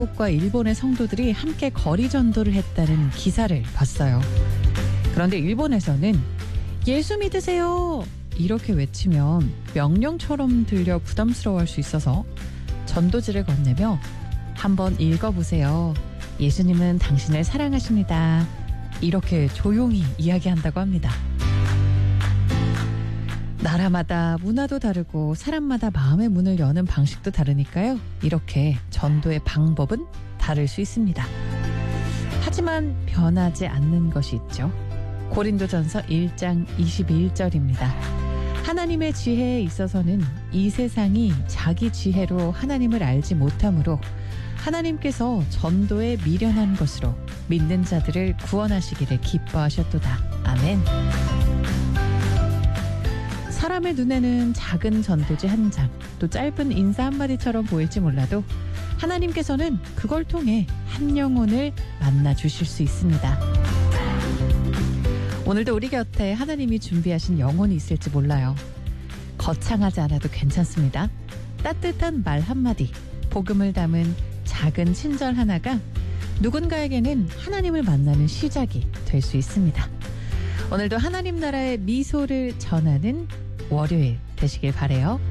한국과 일본의 성도들이 함께 거리 전도를 했다는 기사를 봤어요. 그런데 일본에서는 예수 믿으세요! 이렇게 외치면 명령처럼 들려 부담스러워할 수 있어서 전도지를 건네며 한번 읽어보세요. 예수님은 당신을 사랑하십니다. 이렇게 조용히 이야기한다고 합니다. 나라마다 문화도 다르고 사람마다 마음의 문을 여는 방식도 다르니까요. 이렇게 전도의 방법은 다를 수 있습니다. 하지만 변하지 않는 것이 있죠. 고린도전서 1장 21절입니다. 하나님의 지혜에 있어서는 이 세상이 자기 지혜로 하나님을 알지 못하므로 하나님께서 전도에 미련한 것으로 믿는 자들을 구원하시기를 기뻐하셨도다. 아멘. 사람의 눈에는 작은 전도지 한 장, 또 짧은 인사 한마디처럼 보일지 몰라도 하나님께서는 그걸 통해 한 영혼을 만나 주실 수 있습니다. 오늘도 우리 곁에 하나님이 준비하신 영혼이 있을지 몰라요. 거창하지 않아도 괜찮습니다. 따뜻한 말 한마디, 복음을 담은 작은 친절 하나가 누군가에게는 하나님을 만나는 시작이 될 수 있습니다. 오늘도 하나님 나라의 미소를 전하는 월요일 되시길 바라요.